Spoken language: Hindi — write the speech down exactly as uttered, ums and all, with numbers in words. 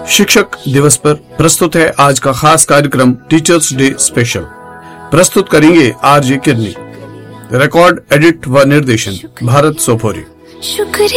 शिक्षक दिवस पर प्रस्तुत है आज का खास कार्यक्रम टीचर्स डे स्पेशल। प्रस्तुत करेंगे आरजे किरनी। रिकॉर्ड, एडिट व निर्देशन भारत सोपोरी। शुक्रिया।